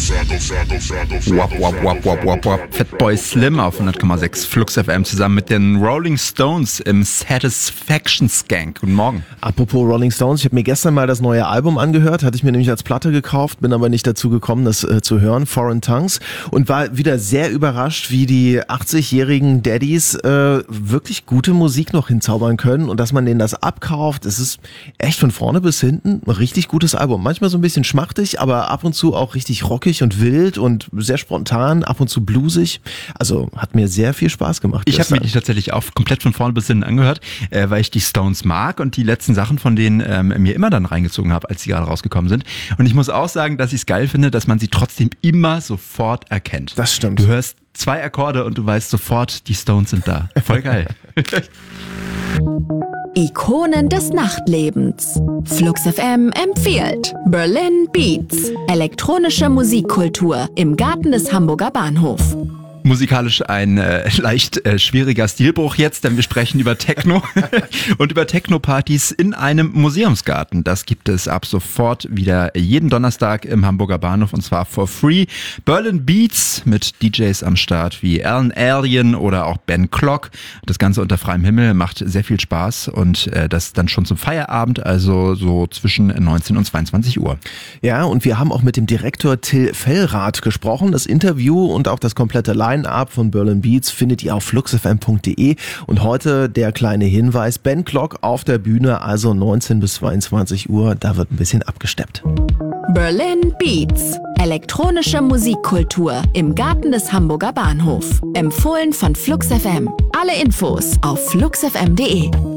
Wap, wap, wap, wap, wap, wap. Fatboy Slim auf 100,6 Flux FM zusammen mit den Rolling Stones im Satisfaction Skank. Guten Morgen. Apropos Rolling Stones, ich habe mir gestern mal das neue Album angehört, hatte ich mir nämlich als Platte gekauft, bin aber nicht dazu gekommen, das zu hören, Foreign Tongues, und war wieder sehr überrascht, wie die 80-jährigen Daddies wirklich gute Musik noch hinzaubern können und dass man denen das abkauft. Es ist echt von vorne bis hinten ein richtig gutes Album. Manchmal so ein bisschen schmachtig, aber ab und zu auch richtig rockig und wild und sehr spontan, ab und zu bluesig. Also hat mir sehr viel Spaß gemacht. Ich habe mir die tatsächlich auch komplett von vorne bis hinten angehört, weil ich die Stones mag und die letzten Sachen von denen mir immer dann reingezogen habe, als sie gerade rausgekommen sind. Und ich muss auch sagen, dass ich es geil finde, dass man sie trotzdem immer sofort erkennt. Das stimmt. Du hörst 2 Akkorde und du weißt sofort, die Stones sind da. Voll geil. Ikonen des Nachtlebens. Flux FM empfiehlt Berlin Beats. Elektronische Musikkultur im Garten des Hamburger Bahnhofs. Musikalisch ein leicht schwieriger Stilbruch jetzt, denn wir sprechen über Techno und über Techno-Partys in einem Museumsgarten. Das gibt es ab sofort wieder jeden Donnerstag im Hamburger Bahnhof und zwar for free. Berlin Beats mit DJs am Start wie Alan Alien oder auch Ben Clock. Das Ganze unter freiem Himmel macht sehr viel Spaß und das dann schon zum Feierabend, also so zwischen 19 und 22 Uhr. Ja, und wir haben auch mit dem Direktor Till Fellrath gesprochen. Das Interview und auch das komplette Line-Up von Berlin Beats findet ihr auf fluxfm.de. Und heute der kleine Hinweis, Ben Clock auf der Bühne, also 19 bis 22 Uhr, da wird ein bisschen abgesteppt. Berlin Beats. Elektronische Musikkultur im Garten des Hamburger Bahnhofs. Empfohlen von Flux FM. Alle Infos auf fluxfm.de.